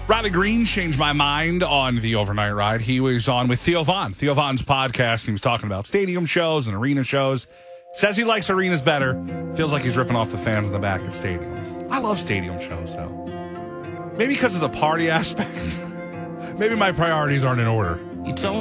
Riley Green changed my mind on the overnight ride. He was on with Theo Vaughn. Theo Vaughn's podcast, and he was talking about stadium shows and arena shows. Says he likes arenas better. Feels like he's ripping off the fans in the back at stadiums. I love stadium shows, though. Maybe because of the party aspect. Maybe my priorities aren't in order. You don't